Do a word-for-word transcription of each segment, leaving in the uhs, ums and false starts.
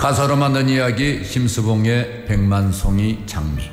가사로 만든 이야기 심수봉의 백만송이 장미.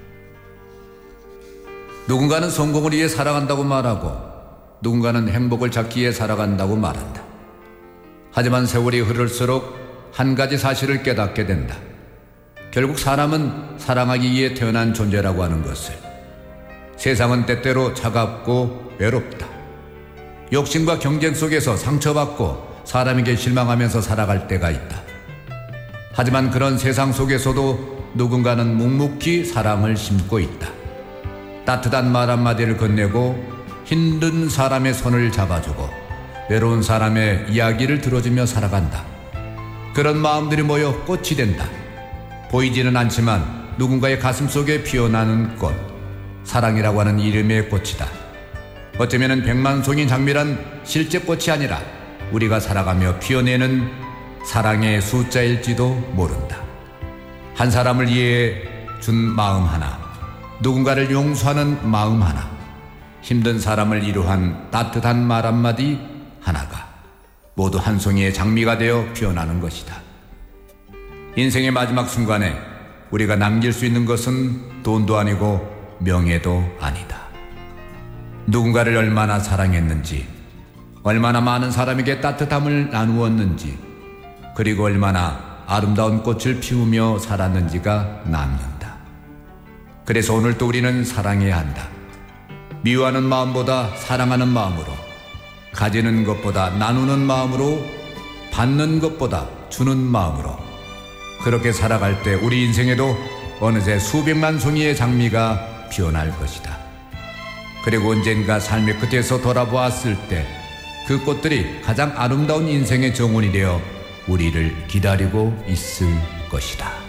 누군가는 성공을 위해 살아간다고 말하고 누군가는 행복을 찾기 위해 살아간다고 말한다. 하지만 세월이 흐를수록 한 가지 사실을 깨닫게 된다. 결국 사람은 사랑하기 위해 태어난 존재라고 하는 것을. 세상은 때때로 차갑고 외롭다. 욕심과 경쟁 속에서 상처받고 사람에게 실망하면서 살아갈 때가 있다. 하지만 그런 세상 속에서도 누군가는 묵묵히 사랑을 심고 있다. 따뜻한 말 한마디를 건네고 힘든 사람의 손을 잡아주고 외로운 사람의 이야기를 들어주며 살아간다. 그런 마음들이 모여 꽃이 된다. 보이지는 않지만 누군가의 가슴 속에 피어나는 꽃, 사랑이라고 하는 이름의 꽃이다. 어쩌면 백만송이 장미란 실제 꽃이 아니라 우리가 살아가며 피어내는 사랑의 숫자일지도 모른다. 한 사람을 위해 준 마음 하나, 누군가를 용서하는 마음 하나, 힘든 사람을 위로한 따뜻한 말 한마디 하나가 모두 한 송이의 장미가 되어 피어나는 것이다. 인생의 마지막 순간에 우리가 남길 수 있는 것은 돈도 아니고 명예도 아니다. 누군가를 얼마나 사랑했는지, 얼마나 많은 사람에게 따뜻함을 나누었는지, 그리고 얼마나 아름다운 꽃을 피우며 살았는지가 남는다. 그래서 오늘 또 우리는 사랑해야 한다. 미워하는 마음보다 사랑하는 마음으로, 가지는 것보다 나누는 마음으로, 받는 것보다 주는 마음으로 그렇게 살아갈 때 우리 인생에도 어느새 수백만 송이의 장미가 피어날 것이다. 그리고 언젠가 삶의 끝에서 돌아보았을 때 그 꽃들이 가장 아름다운 인생의 정원이 되어 우리를 기다리고 있을 것이다.